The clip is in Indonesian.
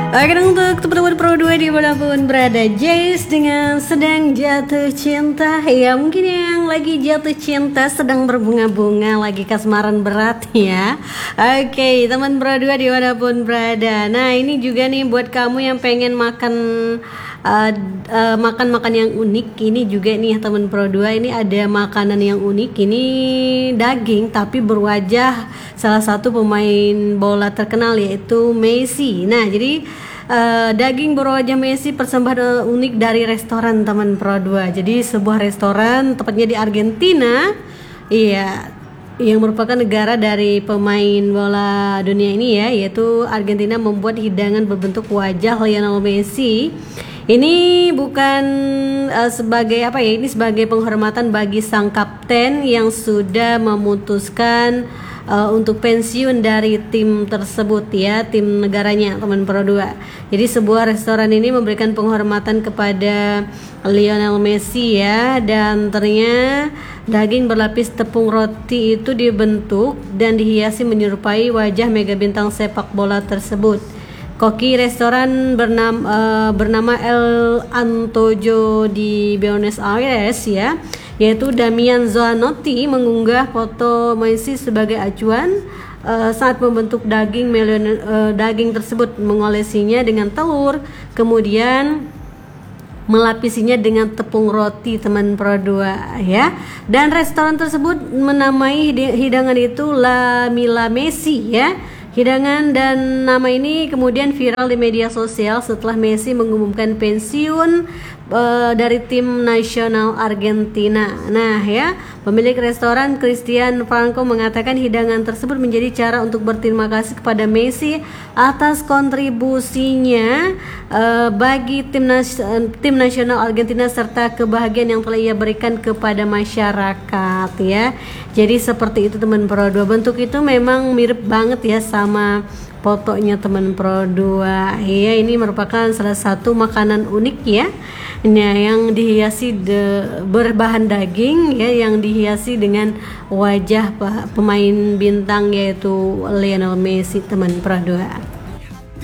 Oke, untuk teman-teman Pro 2 dimanapun berada, Jace dengan sedang jatuh cinta. Ya, mungkin yang lagi jatuh cinta sedang berbunga-bunga, lagi kasmaran berat ya. Oke, teman Pro 2 dimanapun berada. Nah, ini juga nih buat kamu yang pengen makan makan yang unik. Ini juga nih teman Pro 2, ini ada makanan yang unik. Ini daging tapi berwajah salah satu pemain bola terkenal yaitu Messi. Nah, jadi daging berwajah Messi persembahan unik dari restoran teman Pro 2. Jadi sebuah restoran tepatnya di Argentina. Iya, yang merupakan negara dari pemain bola dunia ini ya, yaitu Argentina, membuat hidangan berbentuk wajah Lionel Messi. Ini bukan sebagai apa ya? Ini sebagai penghormatan bagi sang kapten yang sudah memutuskan untuk pensiun dari tim tersebut ya, tim negaranya teman Pro 2. Jadi sebuah restoran ini memberikan penghormatan kepada Lionel Messi ya, dan ternyata daging berlapis tepung roti itu dibentuk dan dihiasi menyerupai wajah mega bintang sepak bola tersebut. Koki restoran bernama El Antojo di Buenos Aires ya, yaitu Damian Zanotti, mengunggah foto Messi sebagai acuan saat membentuk daging tersebut, mengolesinya dengan telur, kemudian melapisinya dengan tepung roti teman Pro 2 ya. Dan restoran tersebut menamai hidangan itu La Mila Messi ya. Hidangan dan nama ini kemudian viral di media sosial setelah Messi mengumumkan pensiun dari tim nasional Argentina. Nah ya, pemilik restoran Christian Franco mengatakan hidangan tersebut menjadi cara untuk berterima kasih kepada Messi atas kontribusinya bagi tim nasional Argentina serta kebahagiaan yang telah ia berikan kepada masyarakat ya. Jadi seperti itu teman Pro 2. Bentuk itu memang mirip banget ya sama fotonya teman Pro 2. Iya, ini merupakan salah satu makanan unik ya. Nah, yang dihiasi berbahan daging ya, yang dihiasi dengan wajah pemain bintang yaitu Lionel Messi teman Pro 2.